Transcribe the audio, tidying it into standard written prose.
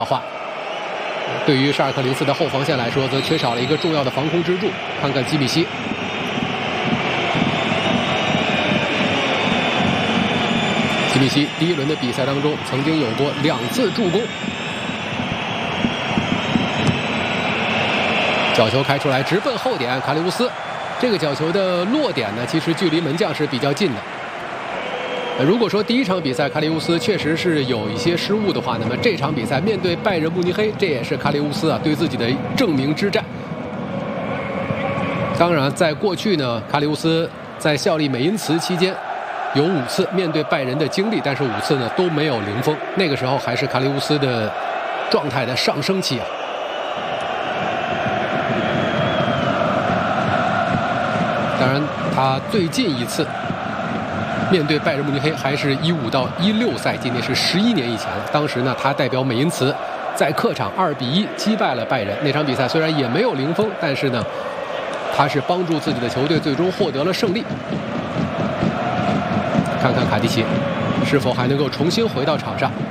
话。对于沙尔克04的后防线来说，则缺少了一个重要的防空支柱。看看基米希，基米希第一轮的比赛当中曾经有过2次助攻。角球开出来，直奔后点，卡利乌斯。这个角球的落点呢，其实距离门将是比较近的。如果说第一场比赛卡利乌斯确实是有一些失误的话，那么这场比赛面对拜仁慕尼黑，这也是卡利乌斯对自己的证明之战。当然，在过去呢，卡利乌斯在效力美因茨期间有5次面对拜仁的经历，但是5次呢都没有零封。那个时候还是卡利乌斯的状态的上升期啊。当然，他最近一次面对拜仁慕尼黑还是15到16赛季，那是11年以前了。当时呢，他代表美因茨在客场2-1击败了拜仁。那场比赛虽然也没有零封，但是呢，他是帮助自己的球队最终获得了胜利。看看卡蒂奇是否还能够重新回到场上。